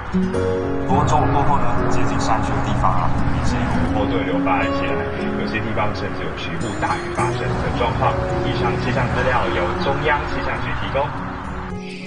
不过中午过后呢，接近山区的地方啊，已经有后对流发展起来，有些地方甚至有局部大雨发生的状况。以上气象资料由中央气象局提供。